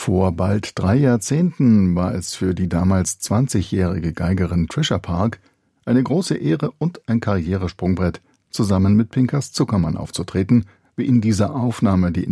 Vor bald 3 Jahrzehnten war es für die damals 20-jährige Geigerin Trisha Park eine große Ehre und ein Karrieresprungbrett, zusammen mit Pinkas Zuckermann aufzutreten, wie in dieser Aufnahme die